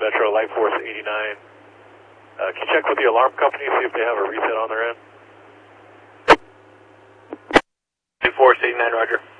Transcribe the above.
Metro, Light Force 89. Can you check with the alarm company, see if they have a reset on their end? Light Force 89, roger.